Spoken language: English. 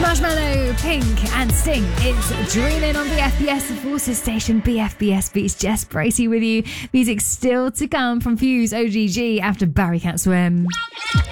Marshmallow, Pink and Sting. It's Dreaming on the FBS Forces Station. BFBS Beats. Jess Bracey with you. Music still to come from Fuse OGG after Barry Can't Swim.